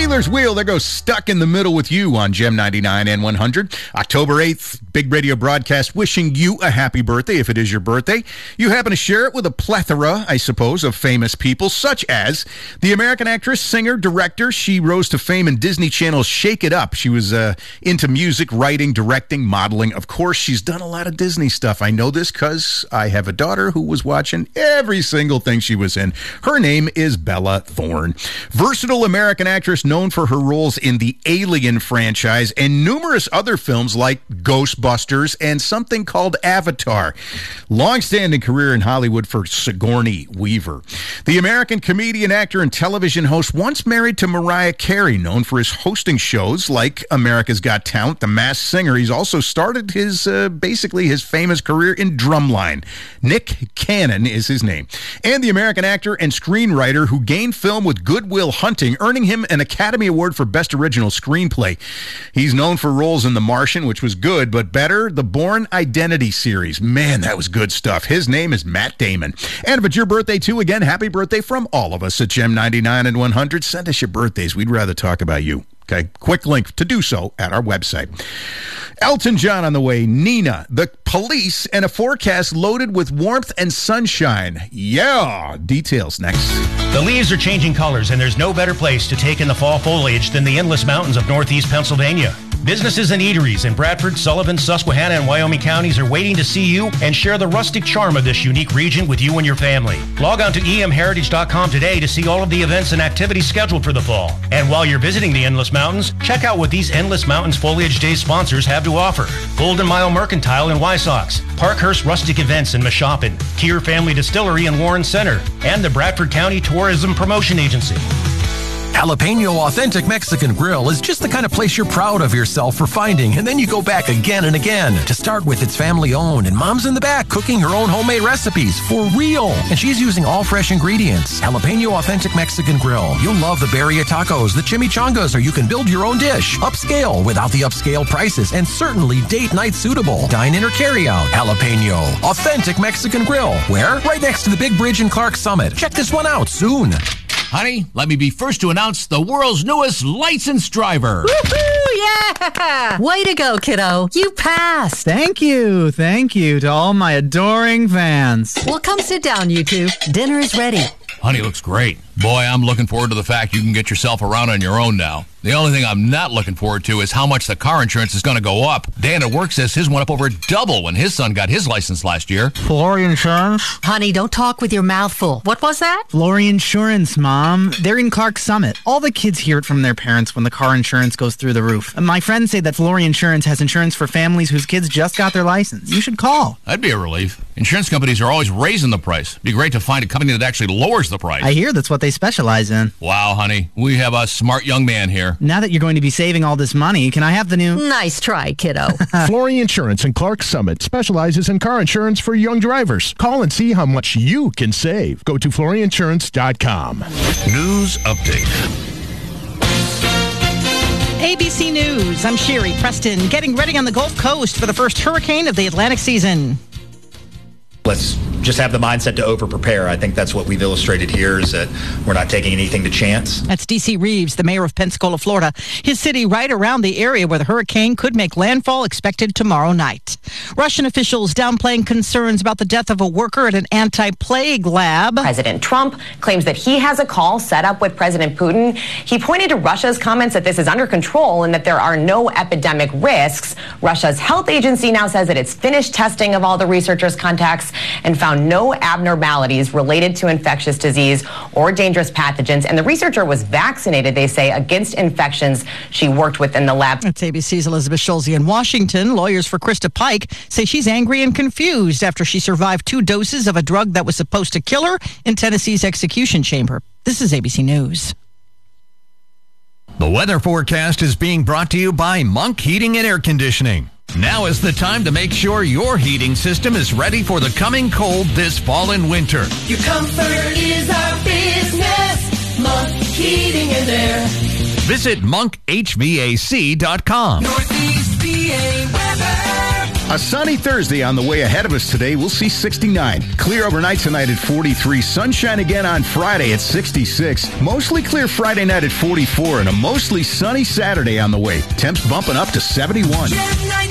Wheeler's Wheel, there goes Stuck in the Middle with You on Gem 99 and 100. October 8th, big radio broadcast wishing you a happy birthday if it is your birthday. You happen to share it with a plethora, I suppose, of famous people, such as the American actress, singer, director. She rose to fame in Disney Channel's Shake It Up. She was into music, writing, directing, modeling. Of course, she's done a lot of Disney stuff. I know this because I have a daughter who was watching every single thing she was in. Her name is Bella Thorne. Versatile American actress known for her roles in the Alien franchise and numerous other films like Ghostbusters and something called Avatar. Long-standing career in Hollywood for Sigourney Weaver. The American comedian, actor, and television host once married to Mariah Carey, known for his hosting shows like America's Got Talent, The Masked Singer. He's also started his basically his famous career in Drumline. Nick Cannon is his name. And the American actor and screenwriter who gained film with Good Will Hunting, earning him an Academy Award for Best Original Screenplay. He's known for roles in The Martian, which was good, but better, the Bourne Identity series. Man, that was good stuff. His name is Matt Damon. And if it's your birthday too, again, happy birthday from all of us at Gem 99 and 100. Send us your birthdays. We'd rather talk about you. Okay, quick link to do so at our website. Elton John on the way, Nina, the Police, and a forecast loaded with warmth and sunshine. Yeah, details next. The leaves are changing colors, and there's no better place to take in the fall foliage than the Endless Mountains of Northeast Pennsylvania. Businesses and eateries in Bradford, Sullivan, Susquehanna, and Wyoming counties are waiting to see you and share the rustic charm of this unique region with you and your family. Log on to emheritage.com today to see all of the events and activities scheduled for the fall. And while you're visiting the Endless Mountains, check out what these Endless Mountains Foliage Day sponsors have to offer. Golden Mile Mercantile in Wysox, Parkhurst Rustic Events in Mashopin, Kier Family Distillery in Warren Center, and the Bradford County Tourism Promotion Agency. Jalapeno Authentic Mexican Grill is just the kind of place you're proud of yourself for finding, and then you go back again and again. To start with, it's family-owned, and Mom's in the back cooking her own homemade recipes for real. And she's using all fresh ingredients. Jalapeno Authentic Mexican Grill. You'll love the birria tacos, the chimichangas, or you can build your own dish. Upscale without the upscale prices, and certainly date night suitable. Dine in or carry out. Jalapeno Authentic Mexican Grill. Where? Right next to the big bridge in Clark Summit. Check this one out soon. Honey, let me be first to announce the world's newest licensed driver. Woohoo! Yeah! Way to go, kiddo. You passed. Thank you to all my adoring fans. Well, come sit down, you two. Dinner is ready. Honey looks great. Boy, I'm looking forward to the fact you can get yourself around on your own now. The only thing I'm not looking forward to is how much the car insurance is going to go up. Dan at work says his went up over double when his son got his license last year. Flory Insurance? Honey, don't talk with your mouth full. What was that? Flory Insurance, Mom. They're in Clark Summit. All the kids hear it from their parents when the car insurance goes through the roof. And my friends say that Flory Insurance has insurance for families whose kids just got their license. You should call. That'd be a relief. Insurance companies are always raising the price. It'd be great to find a company that actually lowers the price. I hear that's what they specialize in. Wow, honey. We have a smart young man here. Now that you're going to be saving all this money, can I have the new... Nice try, kiddo. Flory Insurance in Clark Summit specializes in car insurance for young drivers. Call and see how much you can save. Go to floryinsurance.com. News update. ABC News, I'm Sherry Preston, getting ready on the Gulf Coast for the first hurricane of the Atlantic season. Let's just have the mindset to over-prepare. I think that's what we've illustrated here, is that we're not taking anything to chance. That's D.C. Reeves, the mayor of Pensacola, Florida. His city right around the area where the hurricane could make landfall, expected tomorrow night. Russian officials downplaying concerns about the death of a worker at an anti-plague lab. President Trump claims that he has a call set up with President Putin. He pointed to Russia's comments that this is under control and that there are no epidemic risks. Russia's health agency now says that it's finished testing of all the researchers' contacts and found no abnormalities related to infectious disease or dangerous pathogens. And the researcher was vaccinated, they say, against infections she worked with in the lab. That's ABC's Elizabeth Schulze in Washington. Lawyers for Krista Pike say she's angry and confused after she survived 2 doses of a drug that was supposed to kill her in Tennessee's execution chamber. This is ABC News. The weather forecast is being brought to you by Monk Heating and Air Conditioning. Now is the time to make sure your heating system is ready for the coming cold this fall and winter. Your comfort is our business. Monk Heating and Air. Visit monkhvac.com. Northeast PA weather. A sunny Thursday on the way ahead of us today. We'll see 69. Clear overnight tonight at 43. Sunshine again on Friday at 66. Mostly clear Friday night at 44. And a mostly sunny Saturday on the way. Temps bumping up to 71.